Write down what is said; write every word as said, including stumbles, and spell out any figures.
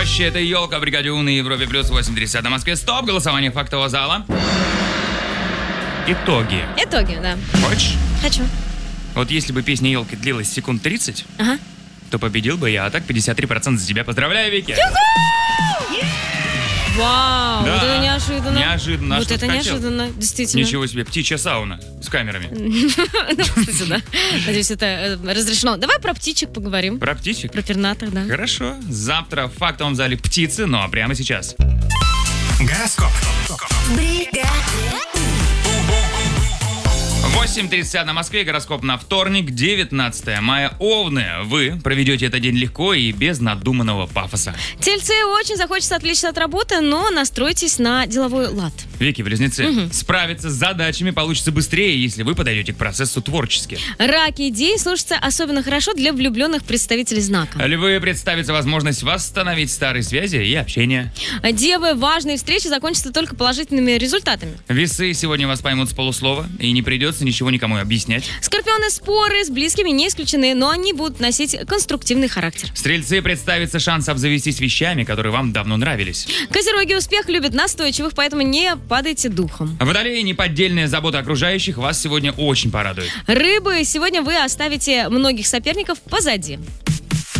Проще, это елка, бригадю на Европе плюс восемь тридцать на Москве. Стоп, голосование фактового зала. Итоги. Итоги, да. Хочешь? Хочу. Вот если бы песня елки длилась секунд тридцать, Ага. то победил бы я, а так пятьдесят три процента за тебя. Поздравляю, Вики. Вау, Да. вот это неожиданно. Неожиданно. А Вот что это ты хотел? неожиданно, действительно. Ничего себе, птичья сауна с камерами. Ну, кстати, да. Надеюсь, это э, разрешено. Давай про птичек поговорим. Про птичек? Про пернатых, да. Хорошо. Завтра в фактовом зале птицы, ну а прямо сейчас. Гороскоп. восемь тридцать на Москве, гороскоп на вторник, девятнадцатое мая. Овны, вы проведете этот день легко и без надуманного пафоса. Тельцы, очень захочется отвлечься от работы, но настройтесь на деловой лад. Вики, близнецы, справиться с задачами получится быстрее, если вы подойдете к процессу творчески. Раки, день слушается особенно хорошо для влюбленных представителей знака. Львы, представится возможность восстановить старые связи и общение. Девы, важные встречи закончатся только положительными результатами. Весы, сегодня вас поймут с полуслова, и не придется ничего никому объяснять. Скорпионы, споры с близкими не исключены, но они будут носить конструктивный характер. Стрельцы, представится шанс обзавестись вещами, которые вам давно нравились. Козероги, успех любят настойчивых, поэтому не падайте духом. Водолеи, неподдельная забота окружающих вас сегодня очень порадует. Рыбы, сегодня вы оставите многих соперников позади.